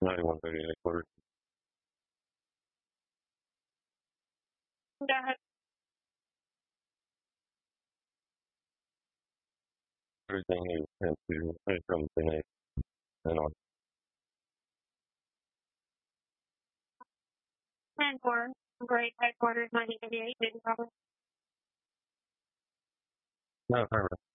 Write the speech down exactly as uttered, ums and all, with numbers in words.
ninety-one thirty headquarters. Go ahead. Everything is sent to from ten eight and on. ten four. Great headquarters, nineteen fifty-eight. Didn't problem. No,